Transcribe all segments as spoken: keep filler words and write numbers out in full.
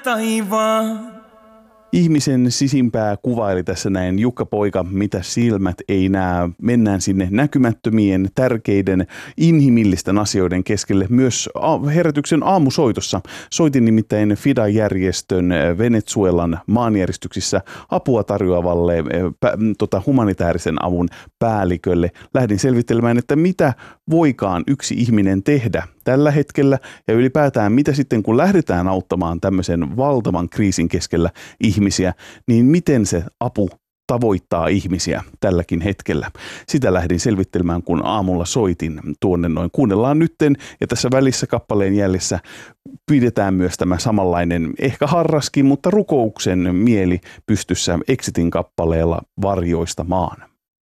taivaan. Ihmisen sisimpää kuvaili tässä näin Jukka Poika, mitä silmät ei näe. Mennään sinne näkymättömien, tärkeiden, inhimillisten asioiden keskelle myös herätyksen aamusoitossa. Soitin nimittäin Fida-järjestön Venezuelan maanjäristyksissä apua tarjoavalle pä, tota, humanitaarisen avun päällikölle. Lähdin selvittelemään, että mitä voikaan yksi ihminen tehdä tällä hetkellä ja ylipäätään mitä sitten kun lähdetään auttamaan tämmöisen valtavan kriisin keskellä ihmisiä, niin miten se apu tavoittaa ihmisiä tälläkin hetkellä. Sitä lähdin selvittelemään, kun aamulla soitin tuonne noin. Kuunnellaan nytten ja tässä välissä kappaleen jäljessä pidetään myös tämä samanlainen ehkä harraskin, mutta rukouksen mieli pystyssä Exitin kappaleella Varjoista maan.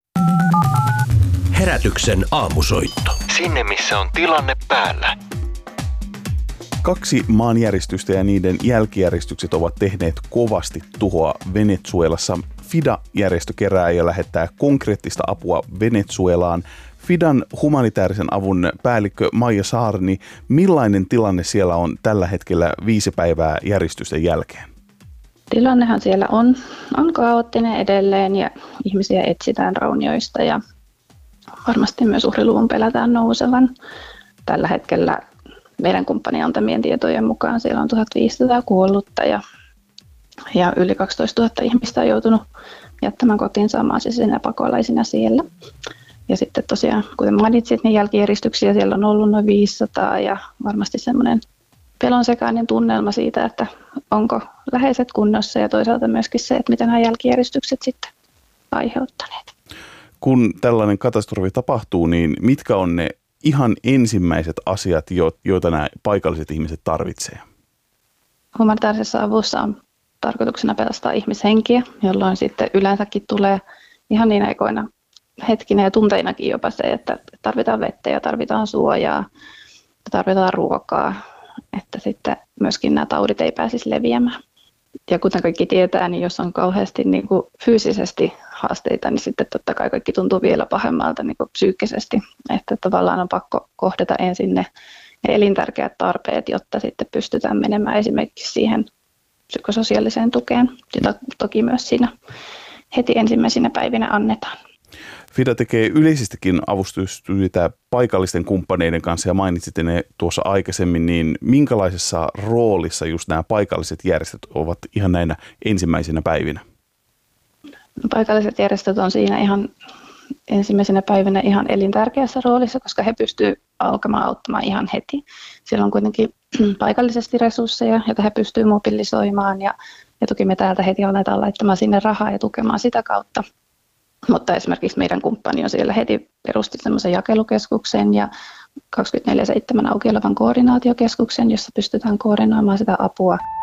Herätyksen aamusoitto. Sinne, missä on tilanne päällä. Kaksi maanjäristystä ja niiden jälkijäristykset ovat tehneet kovasti tuhoa Venezuelassa. Fida-järjestö kerää ja lähettää konkreettista apua Venezuelaan. Fidan humanitaarisen avun päällikkö Maija Saarni, millainen tilanne siellä on tällä hetkellä viisi päivää järjestysten jälkeen? Tilannehan siellä on, on kaoottinen edelleen ja ihmisiä etsitään raunioista ja varmasti myös uhriluvun pelätään nousevan. Tällä hetkellä meidän kumppanin antamien tietojen mukaan siellä on tuhatviisisataa kuollutta ja, ja yli kaksitoistatuhatta ihmistä on joutunut jättämään kotiin samaisina pakolaisina siellä. Ja sitten tosiaan, kuten mainitsit, niin jälkijäristyksiä siellä on ollut noin viisisataa ja varmasti semmoinen pelonsekainen tunnelma siitä, että onko läheiset kunnossa ja toisaalta myöskin se, että mitä nämä jälkijäristykset sitten aiheuttaneet. Kun tällainen katastrofi tapahtuu, niin mitkä on ne ihan ensimmäiset asiat, joita nämä paikalliset ihmiset tarvitsee? Humanitaarisessa avussa on tarkoituksena pelastaa ihmishenkiä, jolloin sitten yleensäkin tulee ihan niin aikoina hetkinä ja tunteinakin jopa se, että tarvitaan vettä ja tarvitaan suojaa, tarvitaan ruokaa, että sitten myöskin nämä taudit ei pääsisi leviämään. Ja kuten kaikki tietää, niin jos on kauheasti niin kuin fyysisesti haasteita, niin sitten totta kai kaikki tuntuu vielä pahemmalta niin kuin psyykkisesti. Että tavallaan on pakko kohdata ensin ne elintärkeät tarpeet, jotta sitten pystytään menemään esimerkiksi siihen psykososiaaliseen tukeen, jota toki myös siinä heti ensimmäisinä päivinä annetaan. Fida tekee yleisestikin avustustyötä paikallisten kumppaneiden kanssa ja mainitsit ne tuossa aikaisemmin, niin minkälaisessa roolissa just nämä paikalliset järjestöt ovat ihan näinä ensimmäisinä päivinä? Paikalliset järjestöt on siinä ihan ensimmäisenä päivinä ihan elintärkeässä roolissa, koska he pystyvät alkamaan auttamaan ihan heti. Siellä on kuitenkin paikallisesti resursseja, joita he pystyvät mobilisoimaan ja, ja toki me täältä heti aletaan laittamaan sinne rahaa ja tukemaan sitä kautta. Mutta esimerkiksi meidän kumppani on siellä heti perusti semmoisen jakelukeskuksen ja kaksikymmentäneljä seitsemän auki olevan koordinaatiokeskuksen, jossa pystytään koordinoimaan sitä apua.